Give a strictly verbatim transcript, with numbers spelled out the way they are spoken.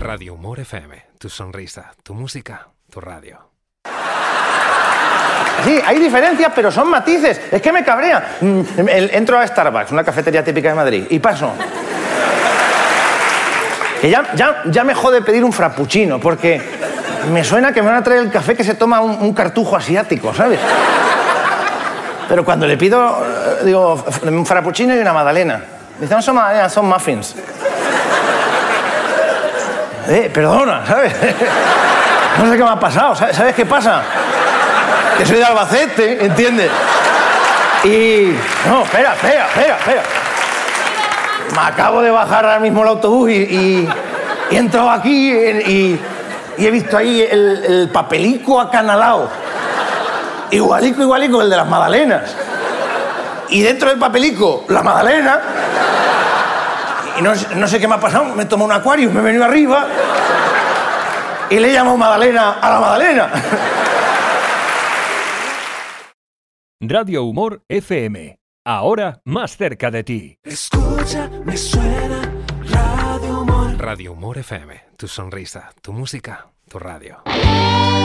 Radio Humor F M, tu sonrisa, tu música, tu radio. Sí, hay diferencias, pero son matices. Es que me cabrea. Mm, el- Entro a Starbucks, una cafetería típica de Madrid, y paso. Que ya, ya, ya me jode pedir un frappuccino, porque me suena que me van a traer el café que se toma un, un cartujo asiático, ¿sabes? Pero cuando le pido, eh, digo, un frappuccino y una magdalena. Dicen, no son magdalenas, son muffins. Eh, perdona, ¿sabes? No sé qué me ha pasado. ¿Sabes ¿Sabes qué pasa? Que soy de Albacete, ¿entiendes? Y... No, espera, espera, espera, espera. Me acabo de bajar ahora mismo el autobús y, y, y he entrado aquí y, y he visto ahí el, el papelico acanalado. Igualico, igualico el de las magdalenas. Y dentro del papelico, la magdalena. Y no, no sé qué me ha pasado, me he tomado un acuario, me he venido arriba y le he llamado magdalena a la magdalena. Radio Humor F M. Ahora más cerca de ti. Escucha, me suena Radio Humor. Radio Humor F M, tu sonrisa, tu música, tu radio.